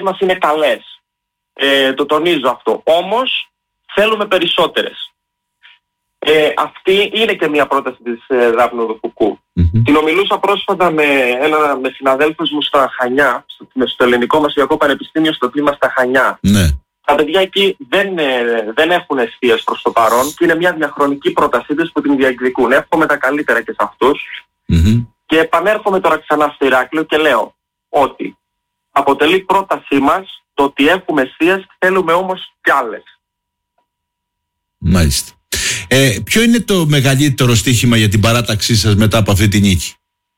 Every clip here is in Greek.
μας είναι καλές. Το τονίζω αυτό. Όμως θέλουμε περισσότερες. Αυτή είναι και μια πρόταση της Δάπνου Οδοφουκού. Συνομιλούσα πρόσφατα με συναδέλφους μου στα Χανιά, στο Ελληνικό Μεσογειακό Πανεπιστήμιο, στο κλίμα στα Χανιά. Ναι. Τα παιδιά εκεί δεν έχουν εστίες προς το παρόν και είναι μια διαχρονική πρότασή τους που την διεκδικούν. Εύχομαι τα καλύτερα και σε αυτούς. Και επανέρχομαι τώρα ξανά στο Ηράκλειο και λέω ότι αποτελεί πρότασή μας το ότι έχουμε εστίες, θέλουμε όμως κι άλλες. Μάλιστα. Ποιο είναι το μεγαλύτερο στοίχημα για την παράταξή σας μετά από αυτή τη νίκη?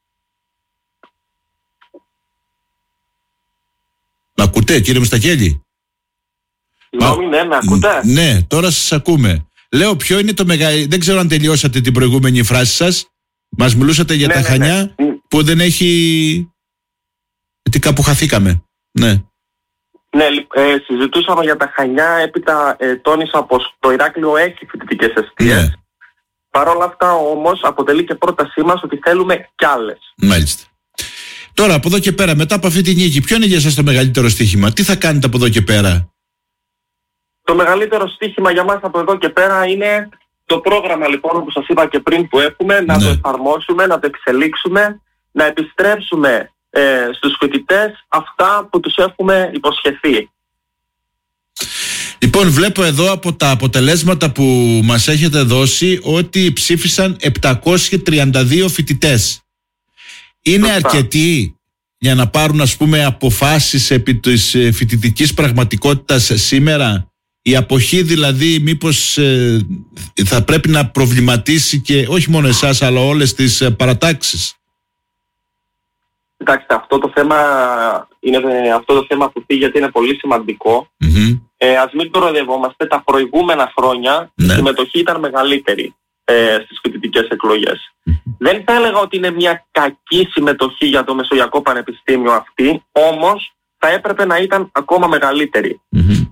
Μ' ακούτε, κύριε Μουστακέλη? Ναι, με ακούτε? Ναι, τώρα σας ακούμε. Λέω, ποιο είναι το μεγαλύτερο. Δεν ξέρω αν τελειώσατε την προηγούμενη φράση σας. Μας μιλούσατε για τα Χανιά που δεν έχει. Τι κάπου χαθήκαμε. Ναι. Ναι, συζητούσαμε για τα Χανιά, έπειτα τόνισα πως το Ηράκλειο έχει φοιτητικές εστίες. Ναι. Παρ' όλα αυτά όμως αποτελεί και πρότασή μας ότι θέλουμε κι άλλες. Μάλιστα. Τώρα από εδώ και πέρα, μετά από αυτή τη νίκη, ποιο είναι για εσάς το μεγαλύτερο στοίχημα? Τι θα κάνετε από εδώ και πέρα? Το μεγαλύτερο στοίχημα για μας από εδώ και πέρα είναι το πρόγραμμα, λοιπόν, όπως σας είπα και πριν, που έχουμε, να το εφαρμόσουμε, να το εξελίξουμε, να επιστρέψουμε στους φοιτητές αυτά που τους έχουμε υποσχεθεί. Λοιπόν, βλέπω εδώ από τα αποτελέσματα που μας έχετε δώσει ότι ψήφισαν 732 φοιτητές. Είναι αρκετοί για να πάρουν, ας πούμε, αποφάσεις επί της φοιτητικής πραγματικότητας σήμερα? Η αποχή δηλαδή μήπως θα πρέπει να προβληματίσει και όχι μόνο εσάς αλλά όλες τις παρατάξεις? Κοιτάξτε, αυτό το θέμα που γιατί είναι πολύ σημαντικό. Ας μην κοροϊδευόμαστε, τα προηγούμενα χρόνια η συμμετοχή ήταν μεγαλύτερη στις φοιτητικές εκλογές. Δεν θα έλεγα ότι είναι μια κακή συμμετοχή για το Μεσογειακό Πανεπιστήμιο αυτή, όμως θα έπρεπε να ήταν ακόμα μεγαλύτερη.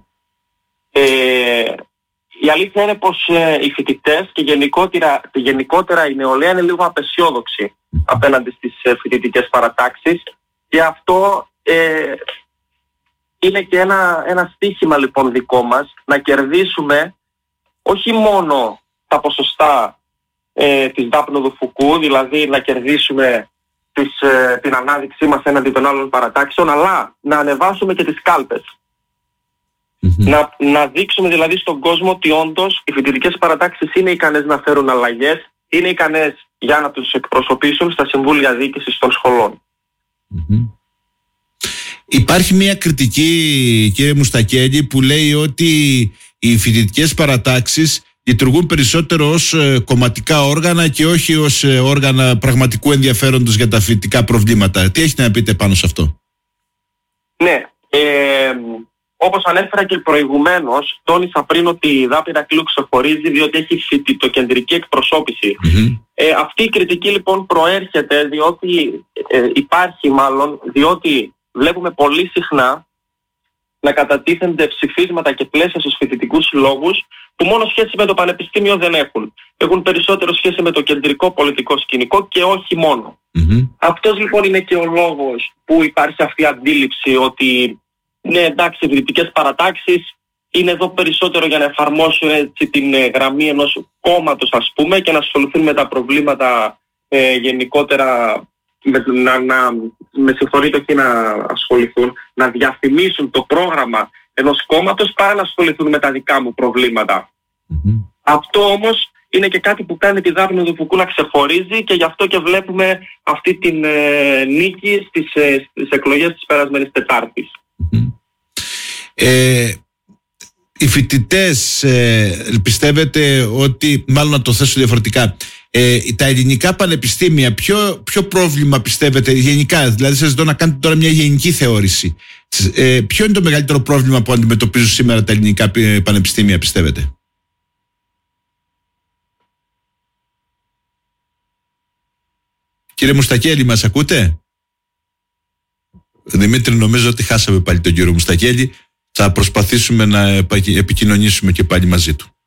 Η αλήθεια είναι πως οι φοιτητές και γενικότερα η νεολαία είναι λίγο απεσιόδοξη απέναντι στις φοιτητικές παρατάξεις και αυτό είναι και ένα στοίχημα, λοιπόν, δικό μας, να κερδίσουμε όχι μόνο τα ποσοστά της Δάπνου Οδοφουκού, δηλαδή να κερδίσουμε την ανάδειξή μας έναντι των άλλων παρατάξεων, αλλά να ανεβάσουμε και τις κάλπες. Να δείξουμε δηλαδή στον κόσμο ότι όντως οι φοιτητικές παρατάξεις είναι ικανές να φέρουν αλλαγές, είναι ικανές για να τους εκπροσωπήσουν στα συμβούλια διοίκησης των σχολών. Υπάρχει μια κριτική, κύριε Μουστακέλη, που λέει ότι οι φοιτητικές παρατάξεις λειτουργούν περισσότερο ως κομματικά όργανα και όχι ως όργανα πραγματικού ενδιαφέροντος για τα φοιτητικά προβλήματα. Τι έχετε να πείτε πάνω σε αυτό? Ναι, όπως ανέφερα και προηγουμένως, τόνισα πριν ότι η Δάπη Ηρακλείου ξεχωρίζει διότι έχει φοιτητοκεντρική εκπροσώπηση. Αυτή η κριτική, λοιπόν, προέρχεται διότι βλέπουμε πολύ συχνά να κατατίθενται ψηφίσματα και πλαίσια στους φοιτητικούς συλλόγους που μόνο σχέση με το πανεπιστήμιο δεν έχουν. Έχουν περισσότερο σχέση με το κεντρικό πολιτικό σκηνικό και όχι μόνο. Αυτός, λοιπόν, είναι και ο λόγος που υπάρχει αυτή η αντίληψη ότι ναι, εντάξει, οι φοιτητικές παρατάξεις είναι εδώ περισσότερο για να εφαρμόσουν έτσι την γραμμή ενός κόμματος, ας πούμε, και να ασχοληθούν με τα προβλήματα γενικότερα, με συγχωρείτε, όχι να ασχοληθούν, να διαφημίσουν το πρόγραμμα ενός κόμματος παρά να ασχοληθούν με τα δικά μου προβλήματα. Αυτό όμως είναι και κάτι που κάνει τη Δάπνη Οδοφουκού να ξεχωρίζει και γι' αυτό και βλέπουμε αυτή την νίκη στις εκλογές της περασμένης Τετάρτης. Οι φοιτητές πιστεύετε ότι, μάλλον να το θέσω διαφορετικά, τα ελληνικά πανεπιστήμια ποιο πρόβλημα πιστεύετε γενικά, δηλαδή σας ζητώ να κάνετε τώρα μια γενική θεώρηση, ποιο είναι το μεγαλύτερο πρόβλημα που αντιμετωπίζουν σήμερα τα ελληνικά πανεπιστήμια, πιστεύετε? Κύριε Μουστακέλη, μας ακούτε? Δημήτρη, νομίζω ότι χάσαμε πάλι τον κύριο Μουστακέλη. Θα προσπαθήσουμε να επικοινωνήσουμε και πάλι μαζί του.